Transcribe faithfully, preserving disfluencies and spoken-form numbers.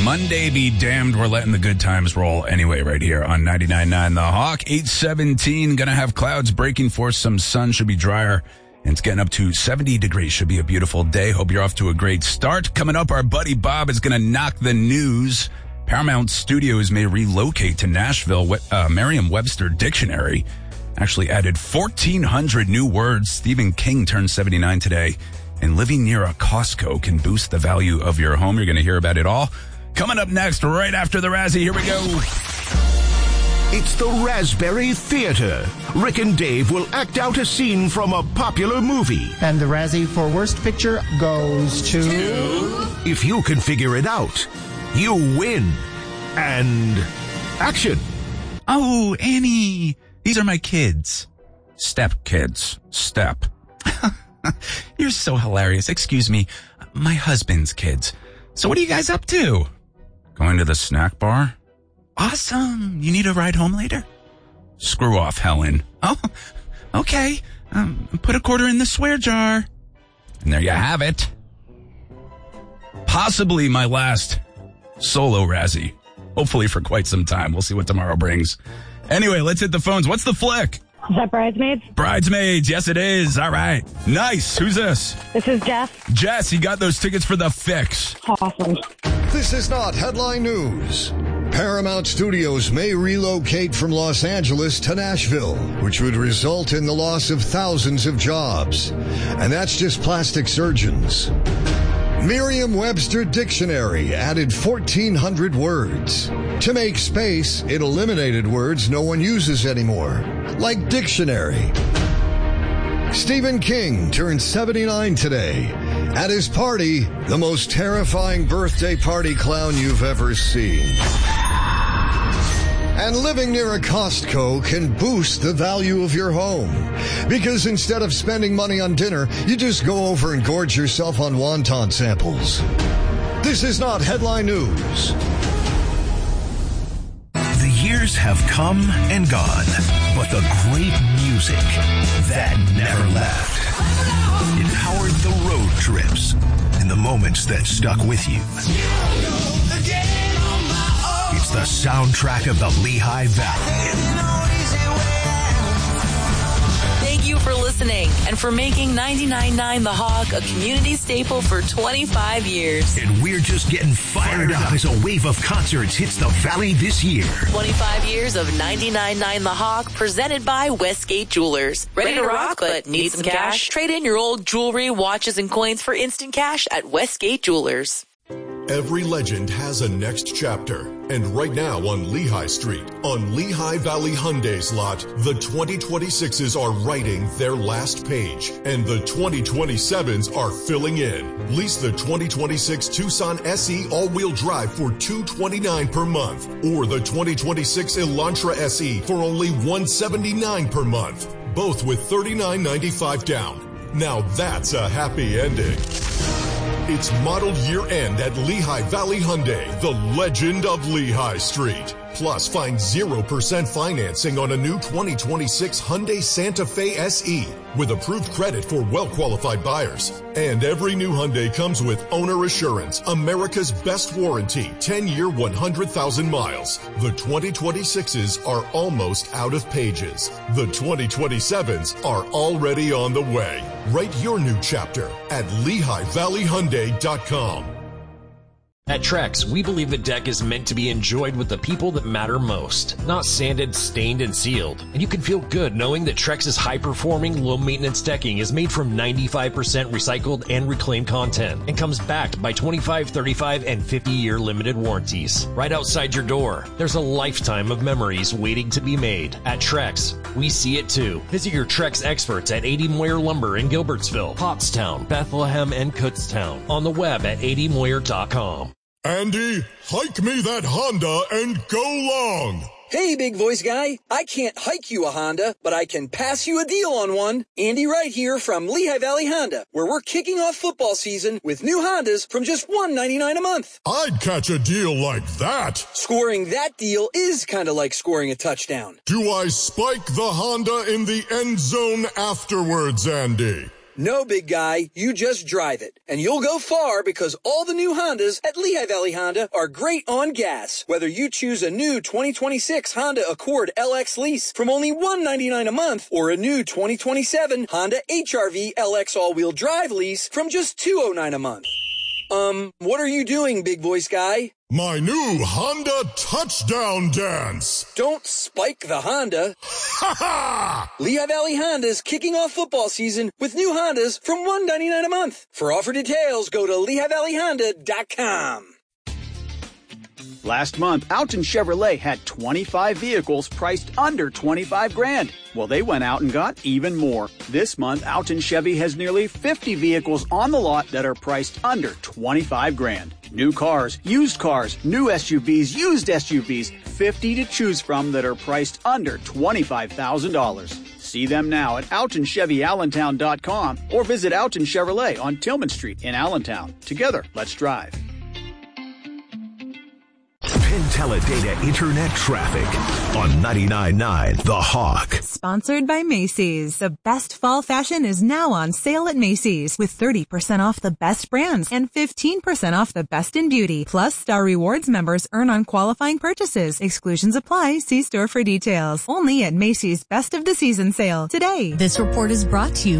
Monday be damned, we're letting the good times roll anyway right here on ninety-nine point nine The Hawk. eight seventeen, gonna have clouds breaking for some sun, should be drier, and it's getting up to seventy degrees. Should be a beautiful day. Hope you're off to a great start. Coming up, our buddy Bob is gonna knock the news. Paramount Studios may relocate to Nashville. Uh, Merriam-Webster Dictionary actually added fourteen hundred new words. Stephen King turned seventy-nine today, and living near a Costco can boost the value of your home. You're going to hear about it all coming up next, right after the Razzie. Here we go. It's the Raspberry Theater. Rick and Dave will act out a scene from a popular movie. And the Razzie for Worst Picture goes to... If you can figure it out, you win. And action. Oh, Annie, these are my kids. Step kids. Step. You're so hilarious. Excuse me, my husband's kids. So what are you guys up to? Going to the snack bar? Awesome. You need a ride home later? Screw off, Helen. Oh, okay. Um, put a quarter in the swear jar. And there you have it. Possibly my last solo Razzie. Hopefully for quite some time. We'll see what tomorrow brings. Anyway, let's hit the phones. What's the flick? Is that Bridesmaids? Bridesmaids, yes it is. All right. Nice. Who's this? This is Jess. Jess, you got those tickets for the fix. Awesome. This is not headline news. Paramount Studios may relocate from Los Angeles to Nashville, which would result in the loss of thousands of jobs. And that's just plastic surgeons. Merriam-Webster Dictionary added fourteen hundred words. To make space, it eliminated words no one uses anymore, like dictionary. Stephen King turned seventy-nine today. At his party, the most terrifying birthday party clown you've ever seen. And living near a Costco can boost the value of your home. Because instead of spending money on dinner, you just go over and gorge yourself on wonton samples. This is not headline news. The years have come and gone, but the great music, that never left. It powered the road trips and the moments that stuck with you. It's the soundtrack of the Lehigh Valley. Thank you for listening and for making ninety-nine point nine The Hawk a community staple for twenty-five years. And we're just getting fired up as a wave of concerts hits the Valley this year. twenty-five years of ninety-nine point nine The Hawk, presented by Westgate Jewelers. Ready to rock, but need some cash? Trade in your old jewelry, watches, and coins for instant cash at Westgate Jewelers. Every legend has a next chapter. And right now on Lehigh Street, on Lehigh Valley Hyundai's lot, the twenty twenty-sixes are writing their last page. And the twenty twenty-sevens are filling in. Lease the twenty twenty-six Tucson S E all-wheel drive for two hundred twenty-nine dollars per month. Or the twenty twenty-six Elantra S E for only one hundred seventy-nine dollars per month. Both with thirty-nine ninety-five down. Now that's a happy ending. It's model year end at Lehigh Valley Hyundai, the legend of Lehigh Street. Plus, find zero percent financing on a new twenty twenty-six Hyundai Santa Fe S E with approved credit for well-qualified buyers. And every new Hyundai comes with owner assurance, America's best warranty, ten-year, one hundred thousand miles. The twenty twenty-sixes are almost out of pages. The twenty twenty-sevens are already on the way. Write your new chapter at Lehigh Valley Hyundai dot com. At Trex, we believe a deck is meant to be enjoyed with the people that matter most, not sanded, stained, and sealed. And you can feel good knowing that Trex's high-performing, low-maintenance decking is made from ninety-five percent recycled and reclaimed content and comes backed by twenty-five, thirty-five, and fifty-year limited warranties. Right outside your door, there's a lifetime of memories waiting to be made. At Trex, we see it too. Visit your Trex experts at eighty Moyer Lumber in Gilbertsville, Pottstown, Bethlehem, and Kutztown. On the web at eighty moyer dot com. Andy, hike me that Honda and go long. Hey, big voice guy. I can't hike you a Honda, but I can pass you a deal on one. Andy Wright here from Lehigh Valley Honda, where we're kicking off football season with new Hondas from just one hundred ninety-nine dollars a month. I'd catch a deal like that. Scoring that deal is kind of like scoring a touchdown. Do I spike the Honda in the end zone afterwards, Andy? No, big guy, you just drive it. And you'll go far because all the new Hondas at Lehigh Valley Honda are great on gas. Whether you choose a new twenty twenty-six Honda Accord L X lease from only one hundred ninety-nine dollars a month or a new twenty twenty-seven Honda H R V L X all-wheel drive lease from just two hundred nine dollars a month. Um, what are you doing, big voice guy? My new Honda touchdown dance. Don't spike the Honda. Ha ha! Lehigh Valley Honda's kicking off football season with new Hondas from one hundred ninety-nine dollars a month. For offer details, go to lehigh valley honda dot com. Last month, Alton Chevrolet had twenty-five vehicles priced under twenty-five grand. Well, they went out and got even more. This month, Alton Chevy has nearly fifty vehicles on the lot that are priced under twenty-five grand. New cars, used cars, new S U Vs, used S U Vs, fifty to choose from that are priced under twenty-five thousand dollars. See them now at alton chevy allentown dot com or visit Alton Chevrolet on Tillman Street in Allentown. Together, let's drive. Teledata Internet Traffic on ninety-nine point nine The Hawk. Sponsored by Macy's. The best fall fashion is now on sale at Macy's with thirty percent off the best brands and fifteen percent off the best in beauty. Plus, Star Rewards members earn on qualifying purchases. Exclusions apply. See store for details. Only at Macy's Best of the Season sale today. This report is brought to you